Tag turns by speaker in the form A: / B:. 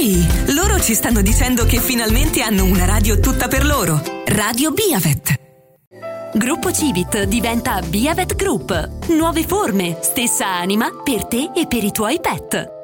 A: Ehi, loro ci stanno dicendo che finalmente hanno una radio tutta per loro. Radio Biavet.
B: Gruppo Civit diventa Biavet Group. Nuove forme, stessa anima per te e per i tuoi pet.